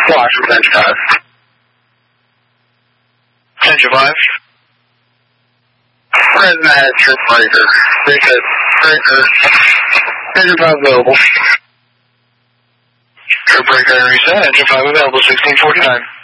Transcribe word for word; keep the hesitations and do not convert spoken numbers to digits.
Watch with engine five. Engine five. Fresno has trip breaker. Reset breaker. Engine five available. Trip breaker and reset. Engine five available, sixteen forty-nine.